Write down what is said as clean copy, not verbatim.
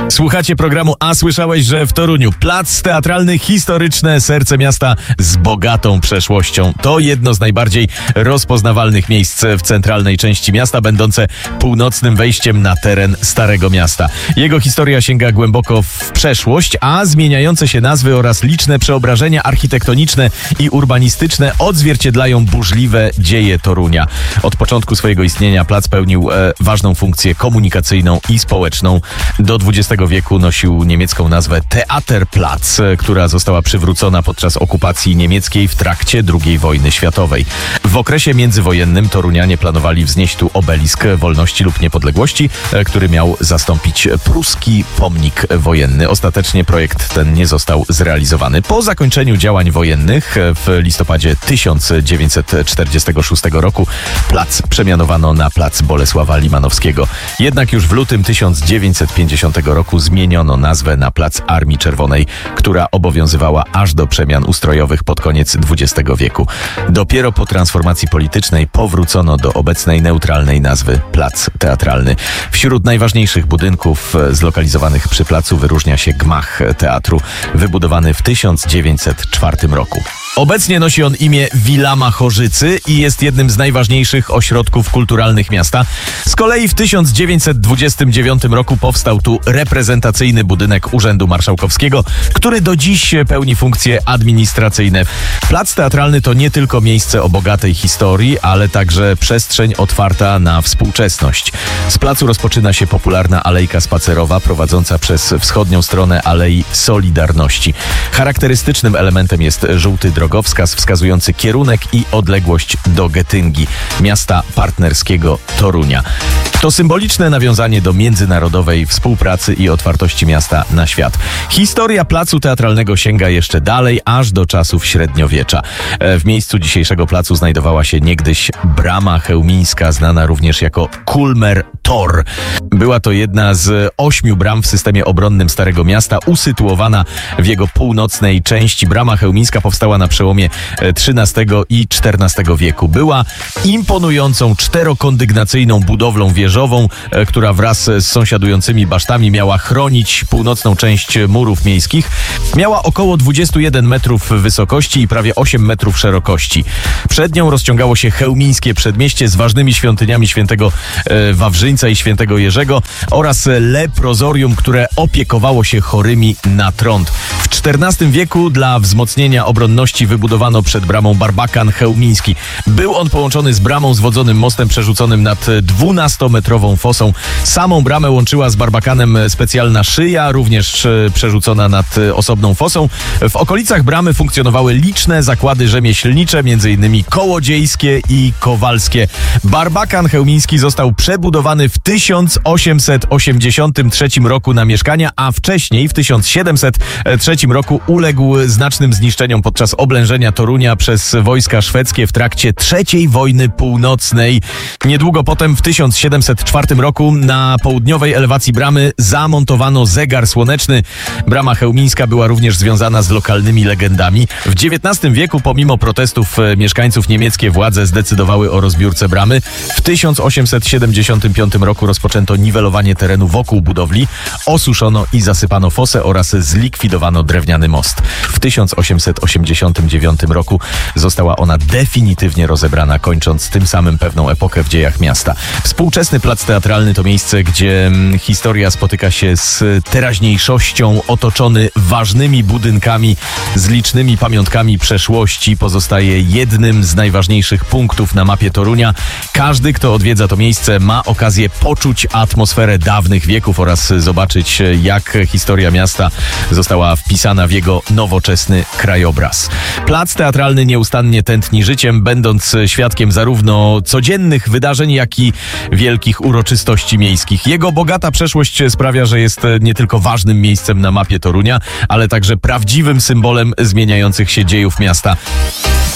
Słuchacie programu A słyszałeś, że w Toruniu plac teatralny, historyczne serce miasta z bogatą przeszłością. To jedno z najbardziej rozpoznawalnych miejsc w centralnej części miasta, będące północnym wejściem na teren Starego Miasta. Jego historia sięga głęboko w przeszłość, a zmieniające się nazwy oraz liczne przeobrażenia architektoniczne i urbanistyczne odzwierciedlają burzliwe dzieje Torunia. Od początku swojego istnienia plac pełnił ważną funkcję komunikacyjną i społeczną. Do XX wieku nosił niemiecką nazwę Theaterplatz, która została przywrócona podczas okupacji niemieckiej w trakcie II wojny światowej. W okresie międzywojennym Torunianie planowali wznieść tu obelisk wolności lub niepodległości, który miał zastąpić pruski pomnik wojenny. Ostatecznie projekt ten nie został zrealizowany. Po zakończeniu działań wojennych w listopadzie 1946 roku plac przemianowano na plac Bolesława Limanowskiego. Jednak już w lutym 1950 roku zmieniono nazwę na Plac Armii Czerwonej, która obowiązywała aż do przemian ustrojowych pod koniec XX wieku. Dopiero po transformacji politycznej powrócono do obecnej neutralnej nazwy Plac Teatralny. Wśród najważniejszych budynków zlokalizowanych przy placu wyróżnia się gmach teatru, wybudowany w 1904 roku. Obecnie nosi on imię Wilama Chorzycy i jest jednym z najważniejszych ośrodków kulturalnych miasta. Z kolei w 1929 roku powstał tu reprezentacyjny budynek Urzędu Marszałkowskiego, który do dziś pełni funkcje administracyjne. Plac Teatralny to nie tylko miejsce o bogatej historii, ale także przestrzeń otwarta na współczesność. Z placu rozpoczyna się popularna alejka spacerowa prowadząca przez wschodnią stronę Alei Solidarności. Charakterystycznym elementem jest żółty drogowskaz wskazujący kierunek i odległość do Getyngi, miasta partnerskiego Torunia. To symboliczne nawiązanie do międzynarodowej współpracy i otwartości miasta na świat. Historia placu teatralnego sięga jeszcze dalej, aż do czasów średniowiecza. W miejscu dzisiejszego placu znajdowała się niegdyś brama chełmińska, znana również jako Kulmer Tor. Była to jedna z 8 bram w systemie obronnym Starego Miasta, usytuowana w jego północnej części. Brama chełmińska powstała na przełomie XIII i XIV wieku. Była imponującą czterokondygnacyjną budowlą wieżową, która wraz z sąsiadującymi basztami miała chronić północną część murów miejskich. Miała około 21 metrów wysokości i prawie 8 metrów szerokości. Przed nią rozciągało się chełmińskie przedmieście z ważnymi świątyniami świętego Wawrzyńca i świętego Jerzego oraz leprozorium, które opiekowało się chorymi na trąd. W XIV wieku dla wzmocnienia obronności wybudowano przed bramą barbakan chełmiński. Był on połączony z bramą z wodzonym mostem przerzuconym nad 12-metrową fosą. Samą bramę łączyła z barbakanem specjalna szyja, również przerzucona nad osobną fosą. W okolicach bramy funkcjonowały liczne zakłady rzemieślnicze, m.in. kołodziejskie i kowalskie. Barbakan chełmiński został przebudowany w 1883 roku na mieszkania, a wcześniej w 1703 roku uległ znacznym zniszczeniom podczas oblężenia Torunia przez wojska szwedzkie w trakcie III wojny północnej. Niedługo potem w 1704 roku na południowej elewacji bramy zamontowano zegar słoneczny. Brama chełmińska była również związana z lokalnymi legendami. W XIX wieku pomimo protestów mieszkańców niemieckie władze zdecydowały o rozbiórce bramy. W 1875 roku rozpoczęto niwelowanie terenu wokół budowli, osuszono i zasypano fosę oraz zlikwidowano drewniany most. W 1889 roku została ona definitywnie rozebrana, kończąc tym samym pewną epokę w dziejach miasta. Współczesny plac teatralny to miejsce, gdzie historia spotyka się z teraźniejszością, otoczony ważnymi budynkami, z licznymi pamiątkami przeszłości. Pozostaje jednym z najważniejszych punktów na mapie Torunia. Każdy, kto odwiedza to miejsce, ma okazję poczuć atmosferę dawnych wieków oraz zobaczyć, jak historia miasta została wpisana w jego nowoczesny krajobraz. Plac teatralny nieustannie tętni życiem, będąc świadkiem zarówno codziennych wydarzeń, jak i wielkich uroczystości miejskich. Jego bogata przeszłość sprawia, że jest nie tylko ważnym miejscem na mapie Torunia, ale także prawdziwym symbolem zmieniających się dziejów miasta.